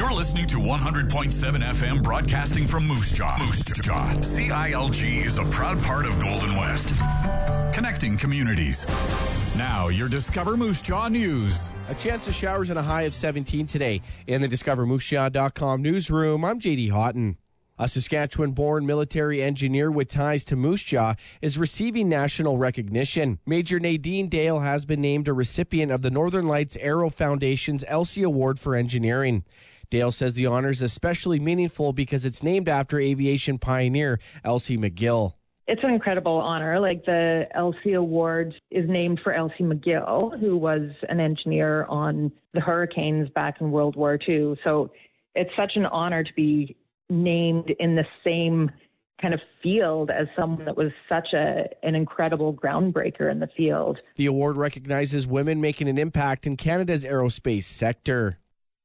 You're listening to 100.7 FM broadcasting from Moose Jaw. Moose Jaw. CILG is a proud part of Golden West. Connecting communities. Now, your Discover Moose Jaw news. A chance of showers and a high of 17 today. In the DiscoverMooseJaw.com newsroom, I'm J.D. Houghton. A Saskatchewan-born military engineer with ties to Moose Jaw is receiving national recognition. Major Nadine Dale has been named a recipient of the Northern Lights Aero Foundation's Elsie Award for Engineering. Dale says the honor is especially meaningful because it's named after aviation pioneer Elsie McGill. It's an incredible honor. Like, the Elsie Award is named for Elsie McGill, who was an engineer on the hurricanes back in World War II. So it's such an honor to be named in the same kind of field as someone that was such an incredible groundbreaker in the field. The award recognizes women making an impact in Canada's aerospace sector.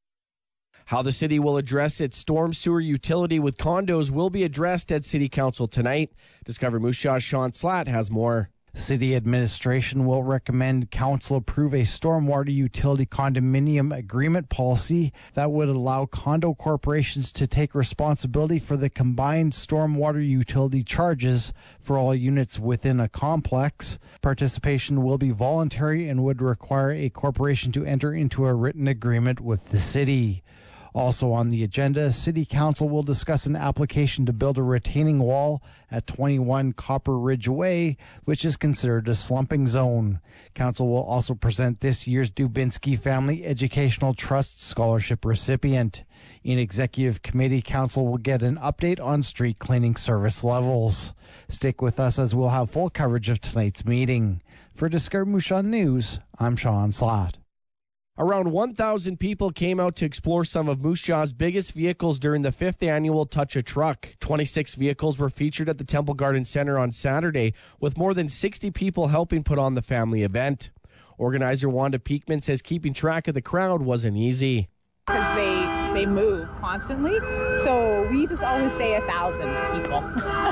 How the city will address its storm sewer utility with condos will be addressed at City Council tonight. Discover Moose Jaw's Sean Slatt has more. City administration will recommend council approve a stormwater utility condominium agreement policy that would allow condo corporations to take responsibility for the combined stormwater utility charges for all units within a complex. Participation will be voluntary and would require a corporation to enter into a written agreement with the city. Also on the agenda, City Council will discuss an application to build a retaining wall at 21 Copper Ridge Way, which is considered a slumping zone. Council will also present this year's Dubinsky Family Educational Trust Scholarship recipient. In Executive Committee, Council will get an update on street cleaning service levels. Stick with us as we'll have full coverage of tonight's meeting. For Discover Moose Jaw News, I'm Sean Slatt. Around 1,000 people came out to explore some of Moose Jaw's biggest vehicles during the 5th annual Touch a Truck. 26 vehicles were featured at the Temple Garden Center on Saturday, with more than 60 people helping put on the family event. Organizer Wanda Peakman says keeping track of the crowd wasn't easy. Because they move constantly, so we just always say 1,000 people.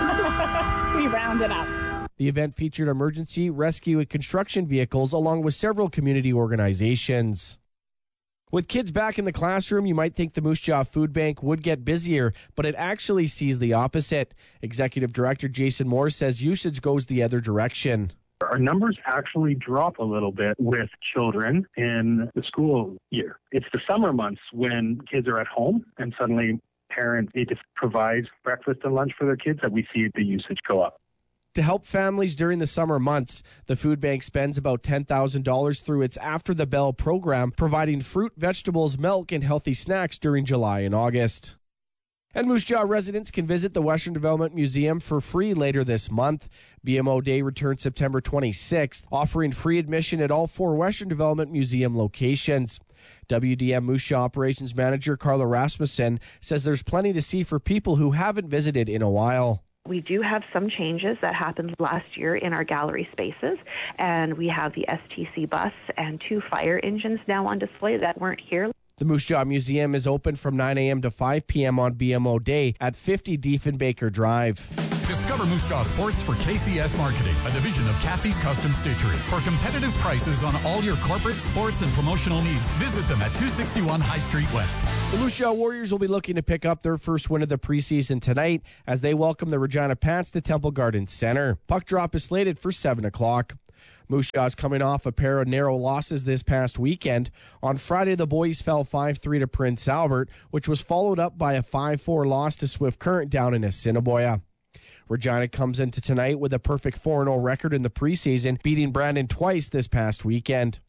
We round it up. The event featured emergency, rescue, and construction vehicles along with several community organizations. With kids back in the classroom, you might think the Moose Jaw Food Bank would get busier, but it actually sees the opposite. Executive Director Jason Moore says usage goes the other direction. Our numbers actually drop a little bit with children in the school year. It's the summer months when kids are at home and suddenly parents need to provide breakfast and lunch for their kids that we see the usage go up. To help families during the summer months, the food bank spends about $10,000 through its After the Bell program, providing fruit, vegetables, milk, and healthy snacks during July and August. And Moose Jaw residents can visit the Western Development Museum for free later this month. BMO Day returns September 26th, offering free admission at all 4 Western Development Museum locations. WDM Moose Jaw Operations Manager Carla Rasmussen says there's plenty to see for people who haven't visited in a while. We do have some changes that happened last year in our gallery spaces, and we have the STC bus and 2 fire engines now on display that weren't here. The Moose Jaw Museum is open from 9 a.m. to 5 p.m. on BMO Day at 50 Diefenbaker Drive. Discover Moose Jaw Sports for KCS Marketing, a division of Kathy's Custom Stitchery. For competitive prices on all your corporate, sports, and promotional needs, visit them at 261 High Street West. The Moose Jaw Warriors will be looking to pick up their first win of the preseason tonight as they welcome the Regina Pats to Temple Garden Center. Puck drop is slated for 7 o'clock. Moose Jaw's coming off a pair of narrow losses this past weekend. On Friday, the boys fell 5-3 to Prince Albert, which was followed up by a 5-4 loss to Swift Current down in Assiniboia. Regina comes into tonight with a perfect 4-0 record in the preseason, beating Brandon twice this past weekend.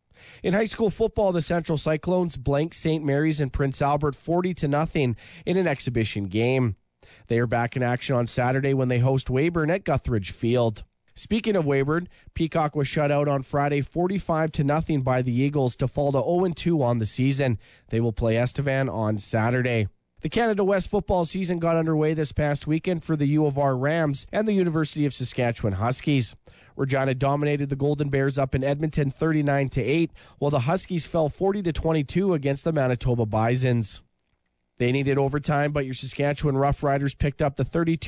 In high school football, the Central Cyclones blanked St. Mary's and Prince Albert 40-0 in an exhibition game. They are back in action on Saturday when they host Weyburn at Guthridge Field. Speaking of Weyburn, Peacock was shut out on Friday 45-0 by the Eagles to fall to 0-2 on the season. They will play Estevan on Saturday. The Canada West football season got underway this past weekend for the U of R Rams and the University of Saskatchewan Huskies. Regina dominated the Golden Bears up in Edmonton 39-8, while the Huskies fell 40-22 against the Manitoba Bisons. They needed overtime, but your Saskatchewan Roughriders picked up the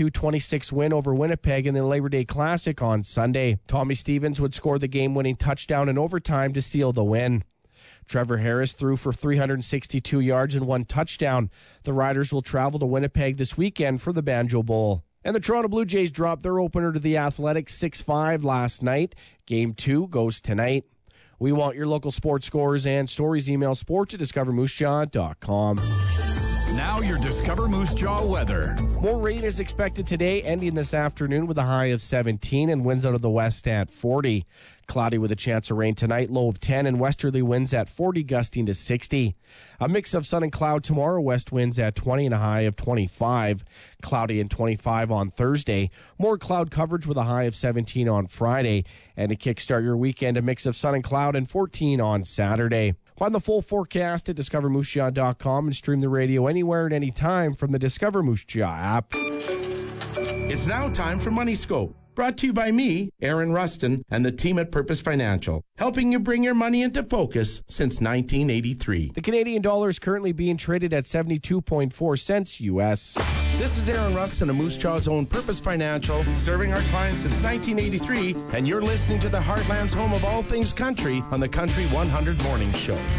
32-26 win over Winnipeg in the Labor Day Classic on Sunday. Tommy Stevens would score the game-winning touchdown in overtime to seal the win. Trevor Harris threw for 362 yards and 1 touchdown. The Riders will travel to Winnipeg this weekend for the Banjo Bowl. And the Toronto Blue Jays dropped their opener to the Athletics 6-5 last night. Game 2 goes tonight. We want your local sports scores and stories. Email sports@discovermoosejaw.com. Now your Discover Moose Jaw weather. More rain is expected today, ending this afternoon with a high of 17 and winds out of the west at 40. Cloudy with a chance of rain tonight, low of 10, and westerly winds at 40, gusting to 60. A mix of sun and cloud tomorrow, west winds at 20 and a high of 25. Cloudy and 25 on Thursday. More cloud coverage with a high of 17 on Friday. And to kickstart your weekend, a mix of sun and cloud and 14 on Saturday. Find the full forecast at discovermoosejaw.com and stream the radio anywhere at any time from the Discover Moose Jaw app. It's now time for Money Scope. Brought to you by me, Aaron Rustin, and the team at Purpose Financial, helping you bring your money into focus since 1983. The Canadian dollar is currently being traded at 72.4 cents U.S. This is Aaron Rustin of Moose Jaw's own Purpose Financial, serving our clients since 1983, and you're listening to the Heartland's home of all things country on the Country 100 Morning Show.